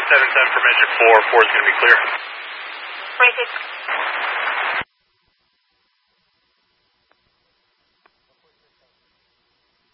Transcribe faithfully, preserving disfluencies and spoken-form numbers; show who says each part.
Speaker 1: seven seven from engine four, four is going to be clear.
Speaker 2: twenty-six.